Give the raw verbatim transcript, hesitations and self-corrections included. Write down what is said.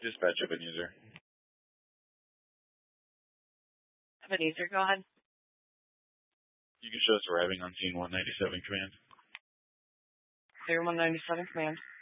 Dispatch Ebenezer. Ebenezer, go ahead. You can show us arriving on scene one ninety-seven, command. Clear one ninety-seven, command.